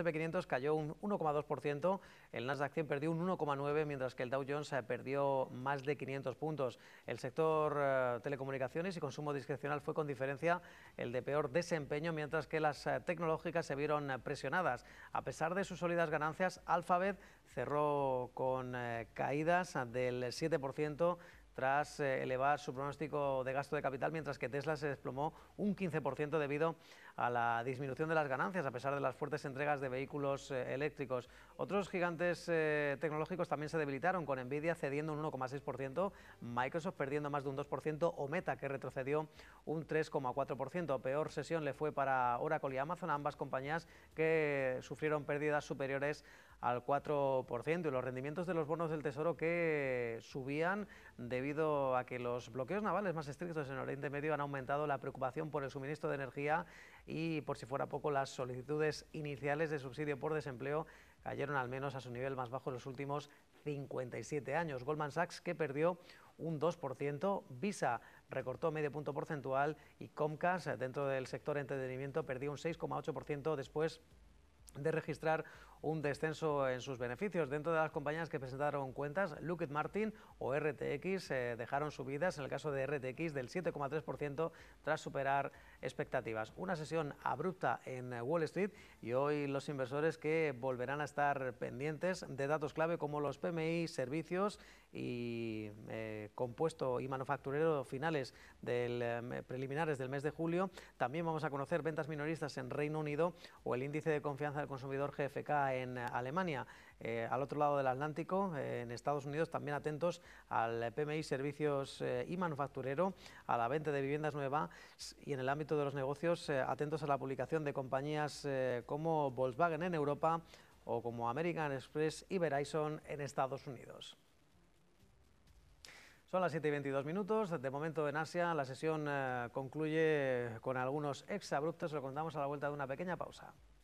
S&P 500 cayó un 1,2%, el Nasdaq 100 perdió un 1,9%, mientras que el Dow Jones perdió más de 500 puntos. El sector telecomunicaciones y consumo discrecional fue con diferencia el de peor desempeño, mientras que las tecnológicas se vieron presionadas. A pesar de sus sólidas ganancias, Alphabet cerró con caídas del 7%, tras elevar su pronóstico de gasto de capital, mientras que Tesla se desplomó un 15% debido a la disminución de las ganancias, a pesar de las fuertes entregas de vehículos eléctricos. Otros gigantes tecnológicos también se debilitaron, con Nvidia cediendo un 1,6%, Microsoft perdiendo más de un 2% o Meta, que retrocedió un 3,4%. Peor sesión le fue para Oracle y Amazon, ambas compañías que sufrieron pérdidas superiores al 4%, y los rendimientos de los bonos del Tesoro que subían debido a que los bloqueos navales más estrictos en Oriente Medio han aumentado la preocupación por el suministro de energía, y por si fuera poco, las solicitudes iniciales de subsidio por desempleo cayeron al menos a su nivel más bajo en los últimos 57 años. Goldman Sachs, que perdió un 2%, Visa recortó medio punto porcentual y Comcast, dentro del sector entretenimiento, perdió un 6,8% después de registrar un descenso en sus beneficios. Dentro de las compañías que presentaron cuentas, Lockheed Martin o RTX dejaron subidas, en el caso de RTX, del 7,3% tras superar expectativas. Una sesión abrupta en Wall Street, y hoy los inversores que volverán a estar pendientes de datos clave como los PMI, servicios y compuesto y manufacturero finales preliminares del mes de julio. También vamos a conocer ventas minoristas en Reino Unido o el índice de confianza del consumidor GfK en Alemania. Al otro lado del Atlántico, en Estados Unidos, también atentos al PMI, servicios y manufacturero, a la venta de viviendas nuevas, y en el ámbito de los negocios, atentos a la publicación de compañías como Volkswagen en Europa o como American Express y Verizon en Estados Unidos. Son las 7:22. De momento en Asia la sesión concluye con algunos exabruptos. Lo contamos a la vuelta de una pequeña pausa.